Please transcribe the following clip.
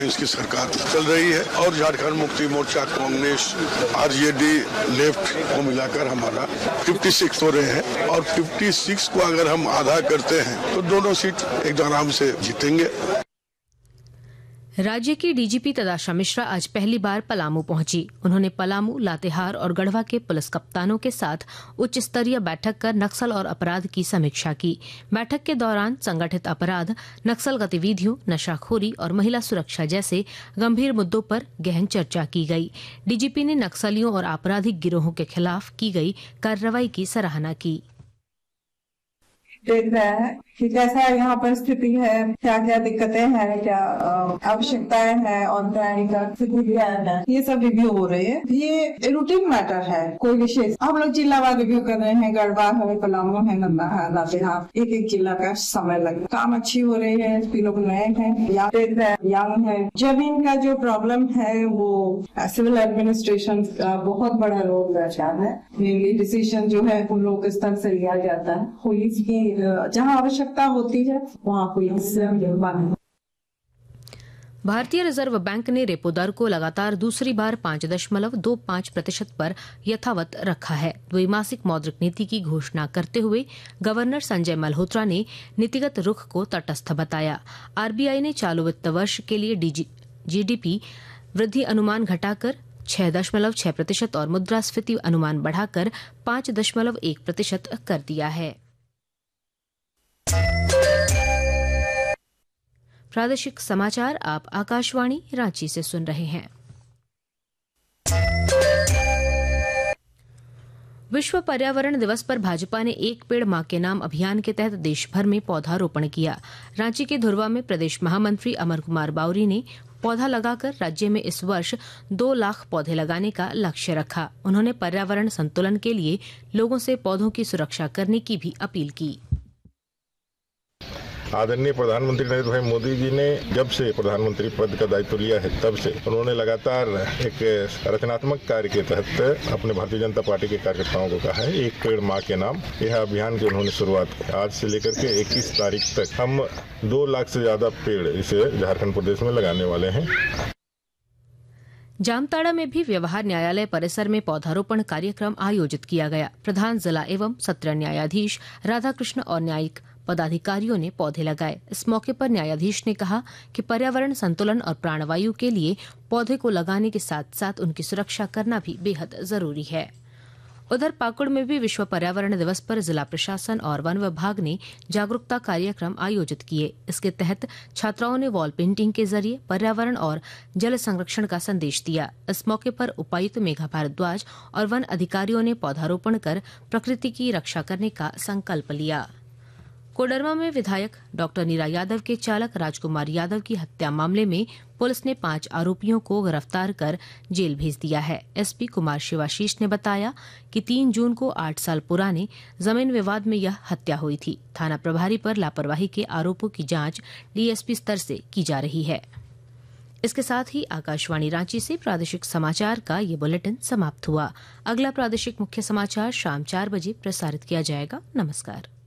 इसकी सरकार चल रही है और झारखंड मुक्ति मोर्चा, कांग्रेस, आरजेडी, लेफ्ट को मिलाकर हमारा 56 हो रहे हैं और 56 को अगर हम आधा करते हैं तो दोनों सीट एकदम आराम से जीतेंगे। राज्य की डीजीपी तदाशा मिश्रा आज पहली बार पलामू पहुंची। उन्होंने पलामू, लातेहार और गढ़वा के पुलिस कप्तानों के साथ उच्च स्तरीय बैठक कर नक्सल और अपराध की समीक्षा की। बैठक के दौरान संगठित अपराध, नक्सल गतिविधियों, नशाखोरी और महिला सुरक्षा जैसे गंभीर मुद्दों पर गहन चर्चा की गई। डीजीपी ने नक्सलियों और आपराधिक गिरोहों के खिलाफ की गई कार्रवाई की सराहना की। देख रहे हैं कि कैसा यहाँ पर स्थिति है, क्या क्या दिक्कतें हैं, क्या आवश्यकताएं हैं और तैयारी का स्थिति है, ये सब रिव्यू हो रही है। ये रूटीन मैटर है, कोई विशेष हम लोग जिलावार रिव्यू कर रहे हैं। गढ़वा है, पलामू है, नंदा है, लातेहार, एक एक जिला का समय लगे। काम अच्छी हो रही है, लोग नए हैं, यंग है। जमीन का जो प्रॉब्लम है वो सिविल एडमिनिस्ट्रेशन का बहुत बड़ा रोल रहता है। मेनली डिसीजन जो है उन लोग के स्तर से लिया जाता है। पुलिस की जहाँ आवश्यकता होती है वहाँ पुलिस भारतीय रिजर्व बैंक ने रेपो दर को लगातार दूसरी बार 5.25% पर यथावत रखा है। द्विमासिक मौद्रिक नीति की घोषणा करते हुए गवर्नर संजय मल्होत्रा ने नीतिगत रुख को तटस्थ बताया। आरबीआई ने चालू वित्त वर्ष के लिए जीडीपी वृद्धि अनुमान घटाकर 6.6% और मुद्रास्फीति अनुमान बढ़ाकर 5.1% कर दिया है। प्रादेशिक समाचार आप आकाशवाणी रांची से सुन रहे हैं। विश्व पर्यावरण दिवस पर भाजपा ने एक पेड़ मां के नाम अभियान के तहत देश भर में पौधारोपण किया। रांची के धुरवा में प्रदेश महामंत्री अमर कुमार बावरी ने पौधा लगाकर राज्य में इस वर्ष 2 लाख पौधे लगाने का लक्ष्य रखा। उन्होंने पर्यावरण संतुलन के लिए लोगों से पौधों की सुरक्षा करने की भी अपील की। आदरणीय प्रधानमंत्री नरेंद्र भाई मोदी जी ने जब से प्रधानमंत्री पद का दायित्व लिया है तब से उन्होंने लगातार एक रचनात्मक कार्य के तहत अपने भारतीय जनता पार्टी के कार्यकर्ताओं को कहा है एक पेड़ मां के नाम। यह अभियान की उन्होंने शुरुआत की। आज से लेकर के 21 तारीख तक हम 2 लाख से ज्यादा पेड़ इसे झारखंड प्रदेश में लगाने वाले हैं। जामताड़ा में भी व्यवहार न्यायालय परिसर में पौधारोपण कार्यक्रम आयोजित किया गया। प्रधान जिला एवं सत्र न्यायाधीश राधाकृष्ण और न्यायिक पदाधिकारियों ने पौधे लगाए। इस मौके पर न्यायाधीश ने कहा कि पर्यावरण संतुलन और प्राणवायु के लिए पौधे को लगाने के साथ साथ उनकी सुरक्षा करना भी बेहद जरूरी है। उधर पाकुड़ में भी विश्व पर्यावरण दिवस पर जिला प्रशासन और वन विभाग ने जागरूकता कार्यक्रम आयोजित किए। इसके तहत छात्राओं ने वॉल पेंटिंग के जरिए पर्यावरण और जल संरक्षण का संदेश दिया। इस मौके पर उपायुक्त मेघा भारद्वाज और वन अधिकारियों ने पौधारोपण कर प्रकृति की रक्षा करने का संकल्प लिया। कोडरमा में विधायक डॉक्टर नीरा यादव के चालक राजकुमार यादव की हत्या मामले में पुलिस ने 5 आरोपियों को गिरफ्तार कर जेल भेज दिया है। एसपी कुमार शिवाशीष ने बताया कि 3 जून को 8 साल पुराने जमीन विवाद में यह हत्या हुई थी। थाना प्रभारी पर लापरवाही के आरोपों की जांच डीएसपी स्तर से की जा रही है। इसके साथ ही आकाशवाणी रांची से प्रादेशिक समाचार का ये बुलेटिन समाप्त हुआ। अगला प्रादेशिक मुख्य समाचार शाम 4 बजे प्रसारित किया जाएगा। नमस्कार।